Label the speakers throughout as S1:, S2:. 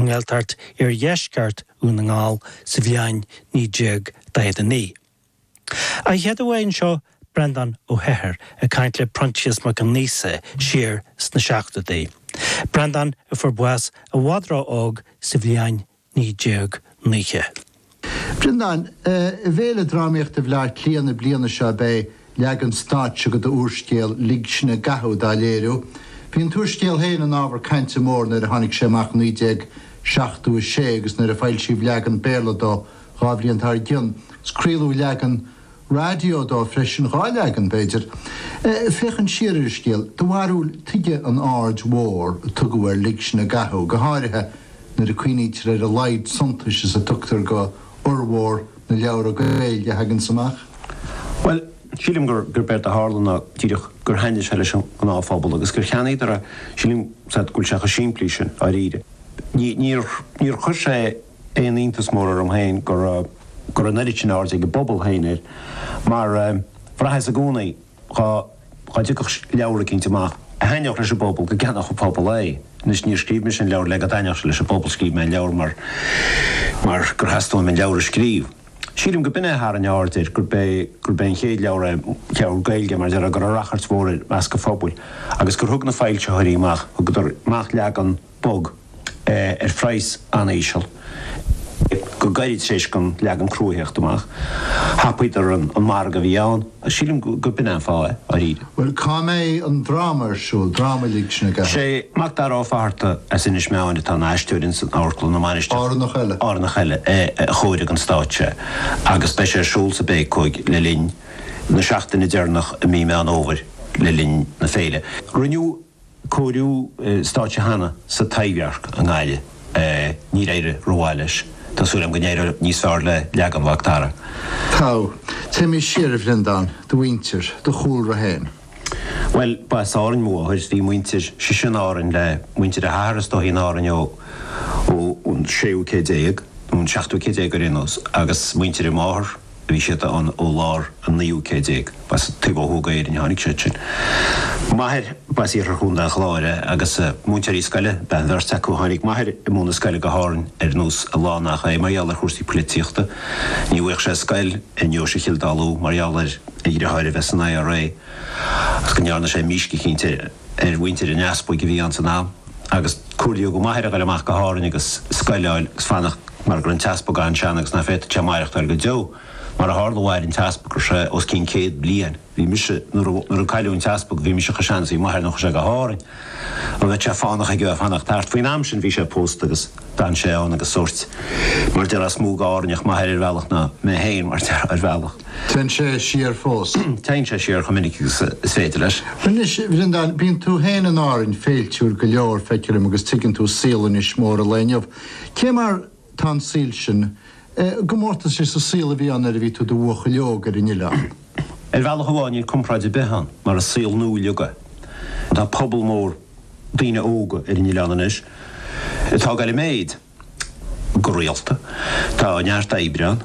S1: ngeiltart dheisceart úna ngáil sa bhíoin ní déag daid ní. A headhhain seo Brendan O'Heher a caint le Prontius mar gan níosa siar sna seachta dé. Brendan a forbuas a wadra óg sa bhíoin ní déag níche.
S2: Brendan, bhéle dráíocht a bhleir clíana bliana seo bé legan stáitse go do úrscéal ligsna gathú dá léirú. Bhíon túrscéal héana an ábhar cainte mór nar a tháinig séach 1976 agus nar a fáil sí legan béla dó gábhríon tar gionn. Scrílú legan radio dó freisin gáilegan béidir. Féchan siar scéal, do bharúil tuige an ard mhór tugadhar ligsna gathú go háirithe nar a cuiníte ar a leid suntais is a tuchttar go ormhór na leabhar go bhéile hagann samach?
S3: Well, sílim gur bert a hálanna tíireach gur haine se leis an áfábal agus gur cheannaí ar a sílim gúil seach a siimplí sin a ríide. Níor chuir sé éon iontas mór ar hain gur a neidir sin áir go bobbal héanaar, mar bhreithe a gúnaí chá dúchas leabhar cinnte amach a haineoch leis a bobbal go ceannach go pobal é. Nis níor scríb me sin leabhar le a daineach leis a bobbal scríb me leabhar mar gur heastáin me leabhar a scríb. Sílim go binne haar an áirdir gur ben chéad leabhar ceabhar gailge mar dear gur a rachart mór meas go fóbal. Agus gur thug na fáilte thuirí amach gur mach leag bog ar phrais an éisiil. Go gairid séis gan legan crúhéocht amach. Hapaid ar an marga bhí ann, a sílim go binne fáe a ríide.
S2: Well, cá mé an drámar siúil, dráma ligsna gathú.
S3: Sé mag dar áfáharta as inis meáinna tá náistúrin san áirclú na maiste.
S2: Áranach eile.
S3: Áranach eile chóide an stáitse. Agus bei sé siúil sa bé chuig le linn na seachtainna dearnach a mí me an óver le linn na féile. Rinneú córiú stáitse hana sa taibhearc an gáile ní réire roáiles. Tásúlam go néir níos fearr le leagam bhachtara.
S2: Tá, te mí siar Brendan, do winter, do chúl ra héin.
S3: Well, ba sárin mua, hys fi mwyntir sysion árin le mwyntir a haras do hi'n árin o séw cédéag, o'n siachtw cédéag ar unos, agus mwyntir i máhar, fi siad an o lár an niw cédéag, bas tyfo hwga i'r yn hannig sytsin. Maher, bas i'r hwnda chláire, agus mwyntir i sgaile, ben ddars tacw hannig, maher y mwyn y sgaile gaharin nos a lánach a marial ar hwrsti polítiachta, ni wych sé sgail yn Josi Childalú, marial ar i'r hair fesan ai ar rei, as gynniarna sé misgi chynti winter yn asbwy gyfi an sy'n am, agus cwrdio go maher a gael amach gaharin agus sgaileail, gus fannach mar grin tasbog an sian agus na fet tiamairach dar go jo, mar a hardwair in tasbog sé os cyn céad blian. Vi misje nur cailú in tasbog vi misje chans vi maher noch sé gaharin. Og vet sé fannach a gef fannach tart fin am sin vi sé post agus dan sé an agus sort. Mar der as smúg árinach maher velach na me héin mar der velach.
S2: Ten sé siar fós.
S3: Tein sé siar chominnig is féidir leis.
S2: Brendan, bín tú héin an árin féiltúr go leor feicerim agus tiggin tú sílan is mór a leiniuh. Cémar tan síl sin, gomórtas is a síla bhí an ví tú do bhuacha leogar in ila.
S3: Velach bháin compráid i behan mar a síl nú leoga. Tá pobl mór daoine óga in ilan is. Tá gael i méid go réalta. Tá neart éibrean,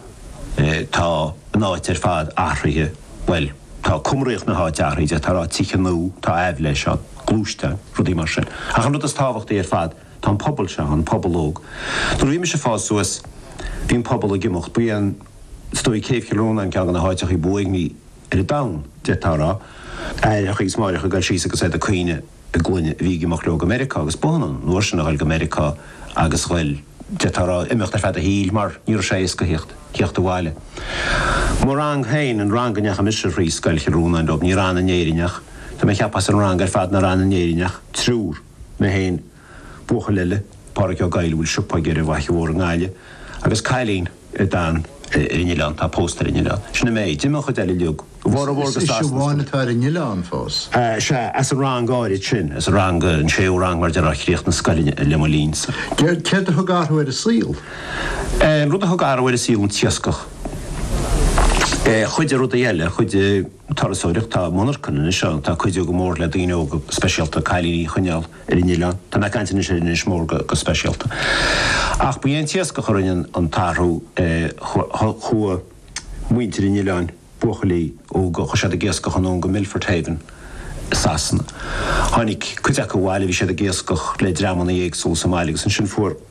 S3: tá náit fad áthraithe, well, tá cumraíoch na háit áthraithe, tá rá tícha nú, tá leis an glúiste, rudí mar sin. Ach an rud is táhacht fad, tá pobl se, an pobl óg. Dú bhí me se fád suas, bhín pobl a gimocht, bhí an stoi céif kilóna an ceangan na háiteach i búig ní ar a dawn, de tá rá. Ach ís máireach a gael síos agus a cuine a glúine bhí gimocht leog America agus bónan, nuair sin a gael America agus gael de tá rá imimecht ar fad a híl mar níor sé is go hiocht a bháile. Mór rang hain an ranganeach a misir rís gael chilóna an dob ní ran a néirineach, tá me cheappas an rang ar fad na ran a néirineach, trúr me hain bucha lille, pára o gael bhfuil siúpa geir a bhaich bhór an gáile, agus cailín i dan in Ilan, tá póstar in Ilan. Sinna méid, dimach a deile liog. Bhór a bhór
S2: Is bháinna tar in Ilan fós?
S3: Se, as a rang áirid sin, as a rang, an séu rang mar dear achríocht na scailin le molíns.
S2: Ceir a thugarú ar a síl?
S3: Rud a thugarú ar a síl an tiascach. Chuide rud a dhéile, chuide tarasóireach tá monarcan is seo, tá chuide go mór le daoine ó go speisialta cailíní chuneal ar in Ilan, tá me caiinte is in is mór go speisialta. Ach bu ein tiascach ar an tarú chua muintir in Ilan buchalí ó go chusad a giascach an go Milford Haven Sasan. Hánig chuideach go bháile bhí sé a giascach le dramana éagsúl Somáligus an sin fuór